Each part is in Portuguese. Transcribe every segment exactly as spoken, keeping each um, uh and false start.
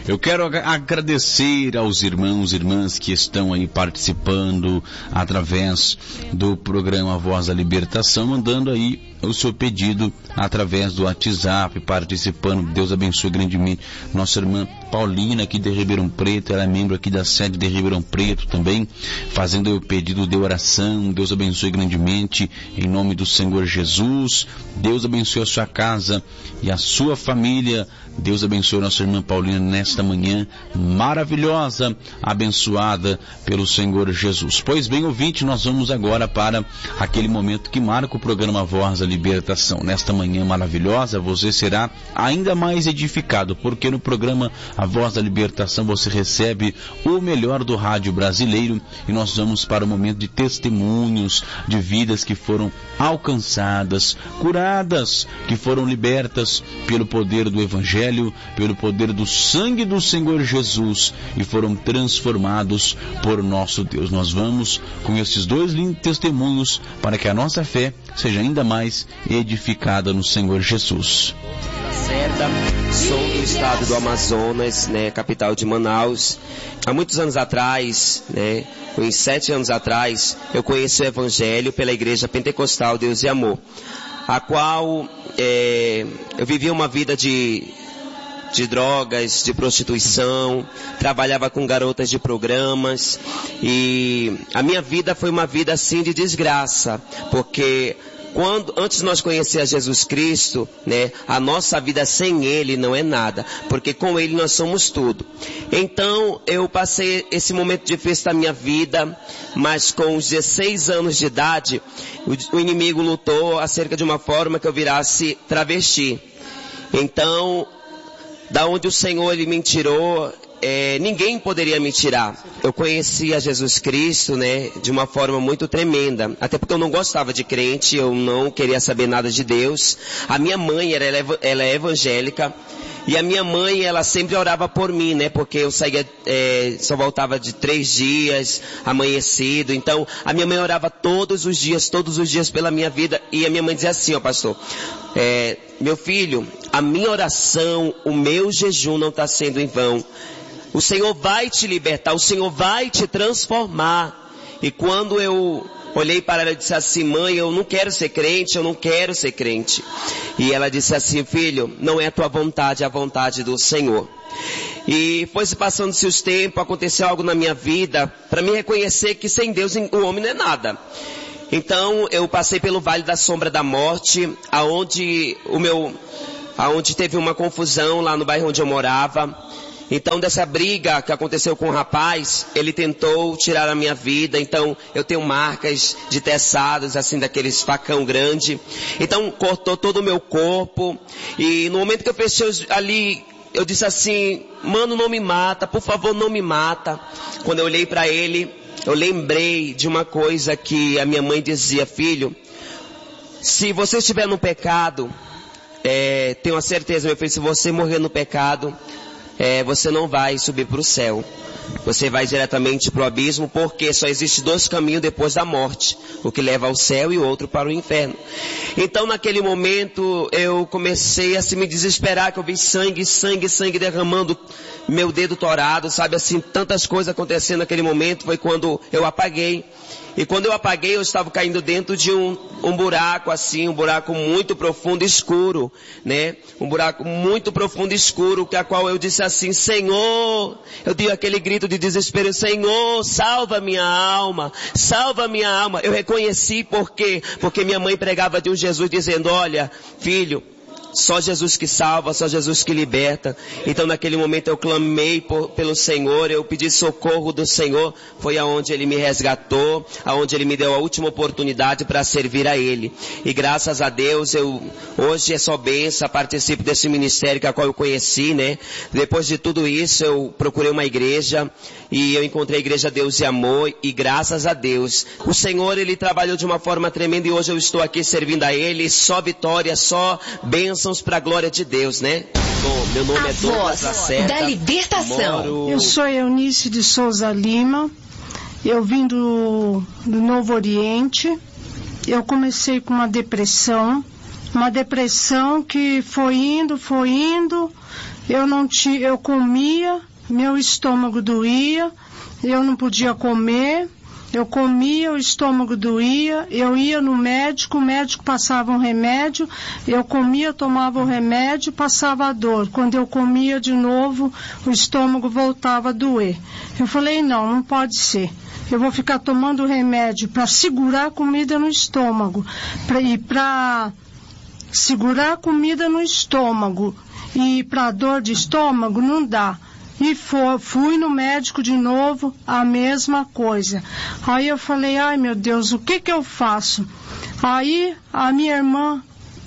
Eu quero agradecer aos irmãos e irmãs que estão aí participando através do programa Voz da Libertação, mandando aí o seu pedido através do WhatsApp, participando. Deus abençoe grandemente nossa irmã Paulina aqui de Ribeirão Preto, ela é membro aqui da sede de Ribeirão Preto também, fazendo o pedido de oração. Deus abençoe grandemente em nome do Senhor Jesus. Deus abençoe a sua casa e a sua família. Deus abençoe nossa irmã Paulina nesta manhã maravilhosa, abençoada pelo Senhor Jesus. Pois bem, ouvinte, nós vamos agora para aquele momento que marca o programa Voz da Libertação. Nesta manhã maravilhosa, você será ainda mais edificado, porque no programa A Voz da Libertação você recebe o melhor do rádio brasileiro, e nós vamos para o momento de testemunhos de vidas que foram alcançadas, curadas, que foram libertas pelo poder do Evangelho, pelo poder do sangue do Senhor Jesus, e foram transformados por nosso Deus. Nós vamos com esses dois lindos testemunhos para que a nossa fé seja ainda mais edificada no Senhor Jesus. Certa, sou do estado do Amazonas, né, capital de Manaus. Há muitos anos atrás, né, uns sete anos atrás, eu conheci o Evangelho pela Igreja Pentecostal Deus e Amor, a qual é, eu vivia uma vida de de drogas, de prostituição, trabalhava com garotas de programas, e a minha vida foi uma vida assim de desgraça, porque quando, antes de nós conhecer a Jesus Cristo, né, a nossa vida sem Ele não é nada, porque com Ele nós somos tudo. Então eu passei esse momento difícil da minha vida, mas com os dezesseis anos de idade, o, o inimigo lutou acerca de uma forma que eu virasse travesti. Então, da onde o Senhor ele me tirou, é, ninguém poderia me tirar. Eu conheci a Jesus Cristo, né, de uma forma muito tremenda. Até porque eu não gostava de crente, eu não queria saber nada de Deus. A minha mãe, ela, ela é evangélica. E a minha mãe, ela sempre orava por mim, né? Porque eu saía, é, só voltava de três dias, amanhecido. Então, a minha mãe orava todos os dias, todos os dias pela minha vida. E a minha mãe dizia assim, ó pastor, é, meu filho, a minha oração, o meu jejum não está sendo em vão. O Senhor vai te libertar, o Senhor vai te transformar. E quando eu olhei para ela e disse assim, mãe, eu não quero ser crente, eu não quero ser crente. E ela disse assim, filho, não é a tua vontade, é a vontade do Senhor. E foi se passando-se os tempos, aconteceu algo na minha vida, para me reconhecer que sem Deus o homem não é nada. Então eu passei pelo Vale da Sombra da Morte, aonde o meu, aonde teve uma confusão lá no bairro onde eu morava. Então, dessa briga que aconteceu com o rapaz, ele tentou tirar a minha vida. Então, eu tenho marcas de teçados, assim, daqueles facão grande. Então, cortou todo o meu corpo. E no momento que eu fechei ali, eu disse assim, mano, não me mata, por favor, não me mata. Quando eu olhei para ele, eu lembrei de uma coisa que a minha mãe dizia, filho, se você estiver no pecado, é, tenho a certeza, meu filho, se você morrer no pecado, É, você não vai subir para o céu. Você vai diretamente para o abismo, porque só existe dois caminhos depois da morte. O que leva ao céu e o outro para o inferno. Então, naquele momento, eu comecei a se me desesperar, que eu vi sangue, sangue, sangue derramando, meu dedo torado, sabe, assim, tantas coisas acontecendo naquele momento. Foi quando eu apaguei. E quando eu apaguei, eu estava caindo dentro de um, um buraco assim, um buraco muito profundo e escuro, né? Um buraco muito profundo e escuro, que a qual eu disse assim, Senhor, eu dei aquele grito de desespero, Senhor, salva minha alma, salva minha alma. Eu reconheci por quê? Porque minha mãe pregava de um Jesus dizendo, olha, filho, só Jesus que salva, só Jesus que liberta. Então naquele momento eu clamei por, pelo Senhor, eu pedi socorro do Senhor, foi aonde Ele me resgatou, aonde Ele me deu a última oportunidade para servir a Ele. E graças a Deus, eu hoje é só bênção, participo desse ministério que a qual eu conheci, né? Depois de tudo isso, eu procurei uma igreja e eu encontrei a Igreja Deus e Amor, e graças a Deus, o Senhor Ele trabalhou de uma forma tremenda e hoje eu estou aqui servindo a Ele, só vitória, só bênçãos para a glória de Deus, né? Bom, meu nome a é Douglas Lacerda, da Libertação. Moro... Eu sou Eunice de Souza Lima, eu vim do, do Novo Oriente, eu comecei com uma depressão, uma depressão que foi indo, foi indo, eu não tinha, eu comia, meu estômago doía, eu não podia comer, eu comia, o estômago doía, eu ia no médico, o médico passava um remédio, eu comia, tomava o remédio, passava a dor. Quando eu comia de novo, o estômago voltava a doer. Eu falei, não, não pode ser. Eu vou ficar tomando remédio para segurar a comida no estômago. Pra, e para segurar a comida no estômago e para dor de estômago, não dá. E for, fui no médico de novo, a mesma coisa. Aí eu falei, ai meu Deus, o que que eu faço? Aí a minha irmã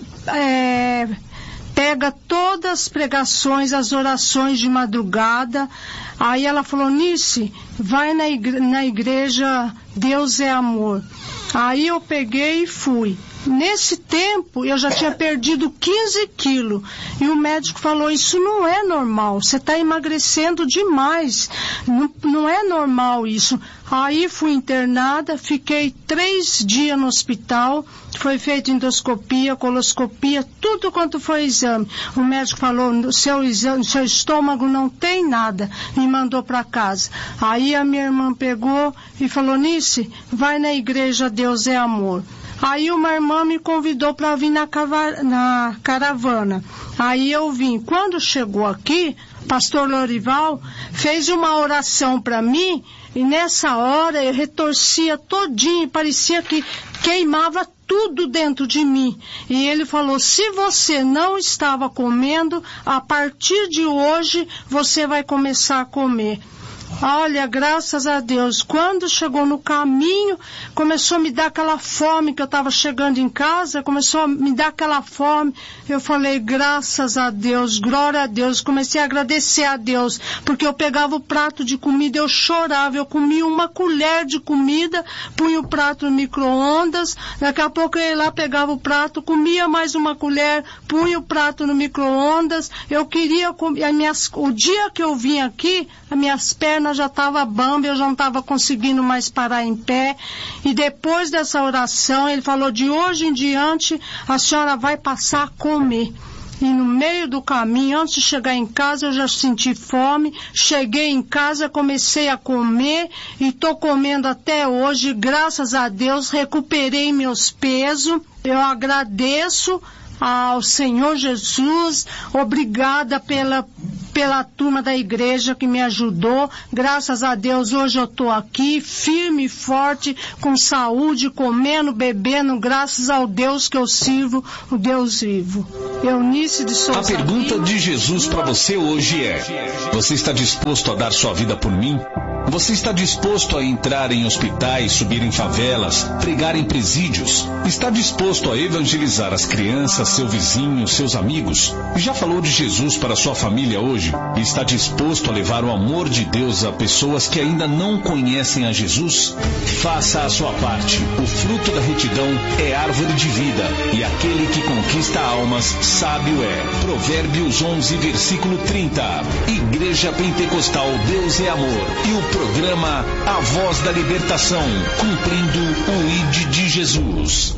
é, pega todas as pregações, as orações de madrugada. Aí ela falou, Nice, vai na igreja, na igreja Deus é Amor. Aí eu peguei e fui. Nesse tempo, eu já tinha perdido quinze quilos. E o médico falou, isso não é normal. Você está emagrecendo demais. Não, não é normal isso. Aí fui internada, fiquei três dias no hospital. Foi feita endoscopia, coloscopia, tudo quanto foi exame. O médico falou, no seu, exame, seu estômago não tem nada. Me mandou para casa. Aí a minha irmã pegou e falou, Nice, vai na igreja Deus é Amor. Aí uma irmã me convidou para vir na, cava, na caravana. Aí eu vim. Quando chegou aqui, pastor Lorival fez uma oração para mim e nessa hora eu retorcia todinho, parecia que queimava tudo dentro de mim. E ele falou, se você não estava comendo, a partir de hoje você vai começar a comer. Olha, graças a Deus, quando chegou no caminho, começou a me dar aquela fome, que eu estava chegando em casa, começou a me dar aquela fome, eu falei, graças a Deus, glória a Deus, comecei a agradecer a Deus, porque eu pegava o prato de comida, eu chorava, eu comia uma colher de comida, punha o prato no micro-ondas, daqui a pouco eu ia lá, pegava o prato, comia mais uma colher, punha o prato no micro-ondas, eu queria comer, minhas, o dia que eu vim aqui, as minhas pernas já estava bamba, eu já não estava conseguindo mais parar em pé. E depois dessa oração, ele falou, de hoje em diante, a senhora vai passar a comer. E no meio do caminho, antes de chegar em casa, eu já senti fome. Cheguei em casa, comecei a comer e estou comendo até hoje. Graças a Deus, recuperei meus pesos. Eu agradeço ao Senhor Jesus, obrigada pela, pela turma da igreja que me ajudou, graças a Deus hoje eu estou aqui, firme e forte, com saúde, comendo, bebendo, graças ao Deus que eu sirvo, o Deus vivo. Eunice de Souza. A pergunta de Jesus para você hoje é, você está disposto a dar sua vida por mim? Você está disposto a entrar em hospitais, subir em favelas, pregar em presídios? Está disposto a evangelizar as crianças, seu vizinho, seus amigos? Já falou de Jesus para sua família hoje? Está disposto a levar o amor de Deus a pessoas que ainda não conhecem a Jesus? Faça a sua parte. O fruto da retidão é árvore de vida, e aquele que conquista almas, sábio é. Provérbios onze, versículo trinta. Igreja Pentecostal Deus é Amor. E o programa A Voz da Libertação, cumprindo o I D de Jesus.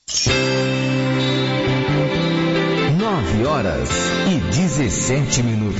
Nove horas e dezessete minutos.